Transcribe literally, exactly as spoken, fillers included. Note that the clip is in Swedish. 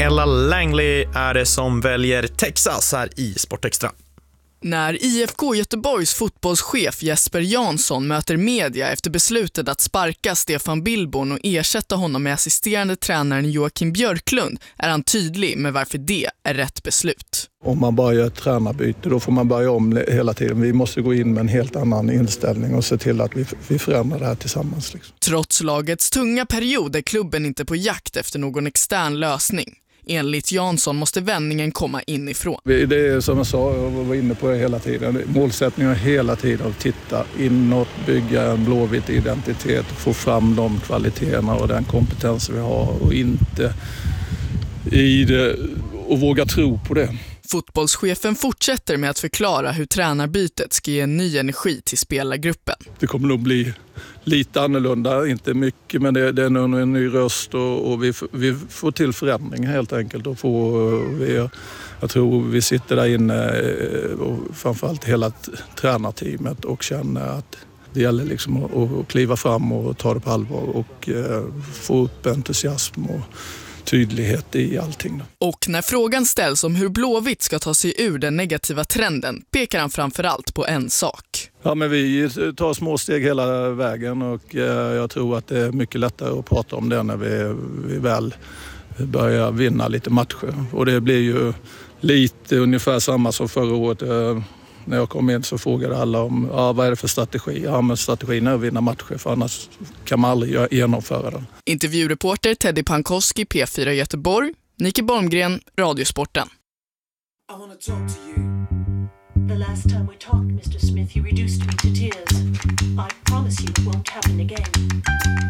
Ella Langley är det som väljer Texas här i Sportextra. När I F K Göteborgs fotbollschef Jesper Jansson möter media efter beslutet att sparka Stefan Billborn och ersätta honom med assisterande tränaren Joakim Björklund är han tydlig med varför det är rätt beslut. Om man bara gör ett tränarbyte, då får man börja om hela tiden. Vi måste gå in med en helt annan inställning och se till att vi, vi förändrar det här tillsammans. Liksom. Trots lagets tunga period är klubben inte på jakt efter någon extern lösning. Enligt Jansson måste vändningen komma inifrån. Det är som jag sa, jag var inne på det hela tiden. Målsättningen är hela tiden att titta inåt, bygga en blåvit identitet, få fram de kvaliteterna och den kompetens vi har och inte i det och våga tro på det. Fotbollschefen fortsätter med att förklara hur tränarbytet ska ge ny energi till spelargruppen. Det kommer nog bli lite annorlunda, inte mycket, men det, det är nog en ny röst och, och vi, vi får till förändring helt enkelt. Och får, vi, jag tror vi sitter där inne och framförallt hela tränarteamet och känner att det gäller liksom att, att kliva fram och ta det på allvar och få upp entusiasm och tydlighet i allting. Och när frågan ställs om hur Blåvitt ska ta sig ur den negativa trenden pekar han framförallt på en sak. Ja, men vi tar små steg hela vägen och jag tror att det är mycket lättare att prata om det när vi, vi väl börjar vinna lite matcher. Och det blir ju lite ungefär samma som förra året. När jag kom in så frågade alla om ja, vad är det för strategi? Ja, men strategin är att vinna matcher, för annars kan man aldrig genomföra den. Intervjureporter Teddy Pankowski, P fyra Göteborg, Nike Bolmgren, Radiosporten. I want to talk to you. The last time we talked, Mister Smith, you reduced me to tears. I promise you it won't happen again.